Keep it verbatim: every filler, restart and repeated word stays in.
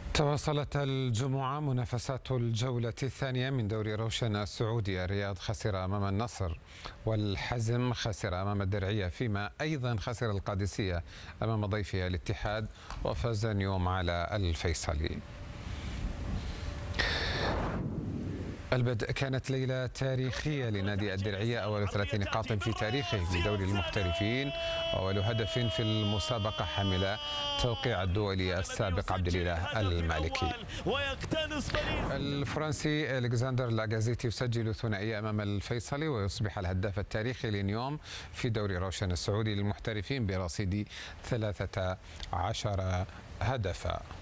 تواصلت الجمعة منافسات الجولة الثانية من دوري روشن السعودي. الرياض خسر أمام النصر، والحزم خسر أمام الدرعية، فيما أيضا خسر القادسية أمام ضيفها الاتحاد، وفاز اليوم على الفيصلي. البدء كانت ليلة تاريخية لنادي الدرعية، أول ثلاث نقاط في تاريخه في دوري المحترفين، وأول هدف في المسابقة حمل توقيع الدولي السابق عبد الإله المالكي. الفرنسي ألكسندر لاغازيتي يسجل ثنائية أمام الفيصلي، ويصبح الهداف التاريخي لنيوم في دوري روشن السعودي للمحترفين برصيد ثلاثة عشر هدفا.